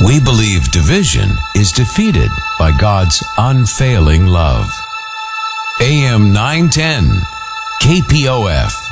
We believe division is defeated by God's unfailing love. AM 910, KPOF.